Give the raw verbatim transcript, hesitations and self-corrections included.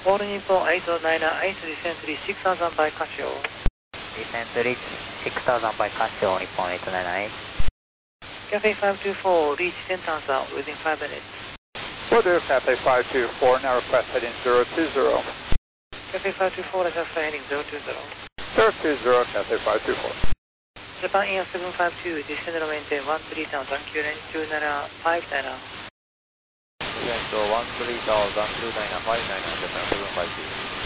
All Nippon eight oh nine eight, descent reach six thousand by Casio. Descent reach six thousand by Casio, Nippon eight nine eight. Cathay five two four, reach ten thousand within five minutes. Will do, Cathay five two four, now request heading zero two zero. Cathay five two four, adjust heading zero two zero. zero two zero, Cathay five two four. Japan Air seven five two, descend and maintain one three thousand, Q N two nine five nine. Descent one three thousand, two nine five nine, Japan seven five two.